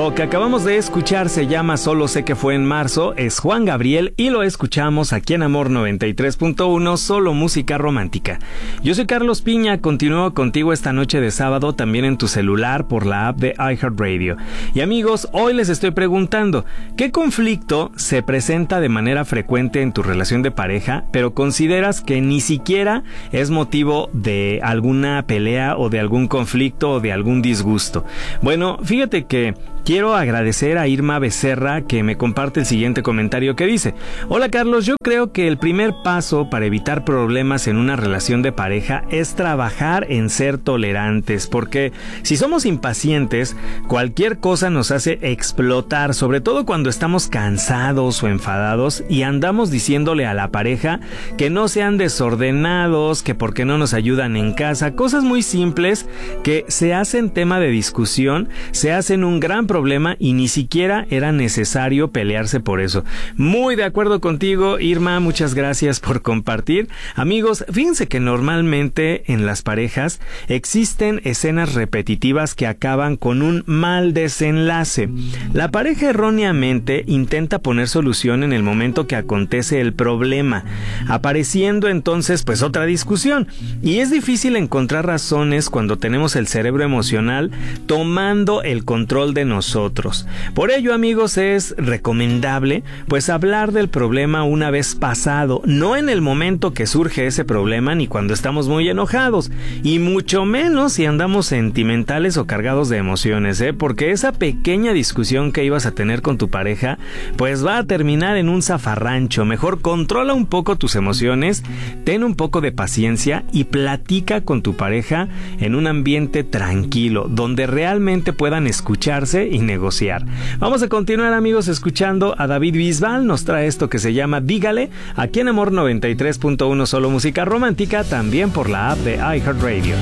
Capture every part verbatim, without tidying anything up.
Lo que acabamos de escuchar se llama Solo sé que fue en marzo, es Juan Gabriel y lo escuchamos aquí en Amor noventa y tres punto uno, solo música romántica. Yo soy Carlos Piña, continúo contigo esta noche de sábado también en tu celular por la app de iHeartRadio. Y amigos, hoy les estoy preguntando, ¿qué conflicto se presenta de manera frecuente en tu relación de pareja, pero consideras que ni siquiera es motivo de alguna pelea o de algún conflicto o de algún disgusto? Bueno, fíjate que quiero agradecer a Irma Becerra que me comparte el siguiente comentario que dice: hola Carlos, yo creo que el primer paso para evitar problemas en una relación de pareja es trabajar en ser tolerantes, porque si somos impacientes, cualquier cosa nos hace explotar, sobre todo cuando estamos cansados o enfadados y andamos diciéndole a la pareja que no sean desordenados, que porque no nos ayudan en casa, cosas muy simples que se hacen tema de discusión, se hacen un gran problema y ni siquiera era necesario pelearse por eso. Muy de acuerdo contigo, Irma, muchas gracias por compartir. Amigos, fíjense que normalmente en las parejas existen escenas repetitivas que acaban con un mal desenlace. La pareja erróneamente intenta poner solución en el momento que acontece el problema, apareciendo entonces pues otra discusión. Y es difícil encontrar razones cuando tenemos el cerebro emocional tomando el control de nosotros. Nosotros. Por ello, amigos, es recomendable pues hablar del problema una vez pasado, no en el momento que surge ese problema ni cuando estamos muy enojados, y mucho menos si andamos sentimentales o cargados de emociones, ¿eh? Porque esa pequeña discusión que ibas a tener con tu pareja pues va a terminar en un zafarrancho. Mejor controla un poco tus emociones, ten un poco de paciencia y platica con tu pareja en un ambiente tranquilo, donde realmente puedan escucharse y negociar. Vamos a continuar, amigos, escuchando a David Bisbal. Nos trae esto que se llama Dígale, aquí en Amor noventa y tres punto uno, solo música romántica, también por la app de iHeartRadio.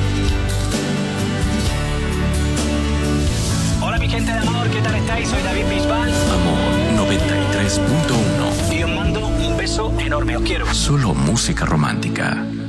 Hola mi gente de Amor, ¿qué tal estáis? Soy David Bisbal. Amor noventa y tres punto uno. Y os mando un beso enorme, os quiero. Solo música romántica.